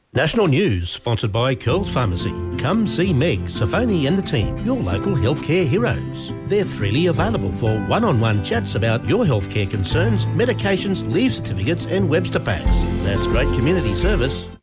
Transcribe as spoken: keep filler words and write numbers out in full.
National News, sponsored by Curls Pharmacy. Come see Meg, Safoni and the team, your local healthcare heroes. They're freely available for one-on-one chats about your healthcare concerns, medications, leave certificates and Webster packs. That's great community service.